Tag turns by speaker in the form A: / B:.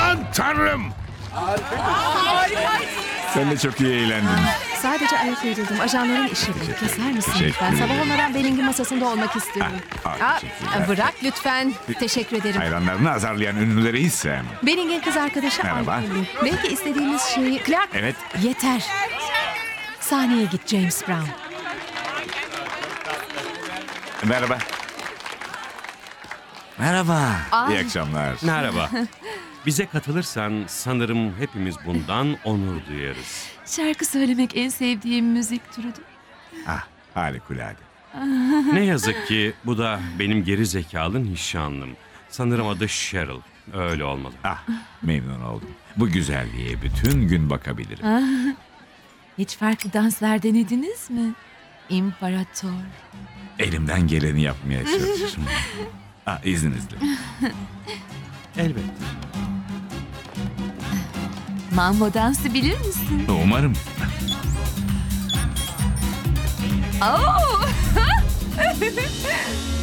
A: Aman tanrım.
B: Sen de çok iyi eğlendin.
C: Sadece ayak uydurdum. Ajanların işi bu. Keser misin
B: Teşekkür
C: lütfen? Sabah
B: ederim.
C: olmadan Benning'in masasında olmak istiyorum.
B: Teşekkürler.
C: Bırak lütfen. Teşekkür ederim.
B: Hayranlarını azarlayan ünlüleri hiç sevmem.
C: Benning'in kız arkadaşı
B: Merhaba.
C: Alfie. Belki istediğimiz şeyi... Clark.
B: Evet.
C: Yeter. Sahneye git James Brown.
B: Merhaba. Merhaba.
C: Aa.
B: İyi akşamlar.
A: Merhaba. Bize katılırsan sanırım hepimiz bundan onur duyarız.
C: Şarkı söylemek en sevdiğim müzik türüdür.
B: Ah, harikulade.
A: Ne yazık ki bu da benim geri zekalı nişanlım. Sanırım adı Cheryl. Öyle olmalı.
B: Ah, memnun oldum. Bu güzelliğe bütün gün bakabilirim.
C: Hiç farklı danslar denediniz mi? İmparator.
B: Elimden geleni yapmaya çalışırım. Ah, izninizle.
A: Elbette.
C: Mambo dansı bilir misin?
B: Umarım.
C: Oo!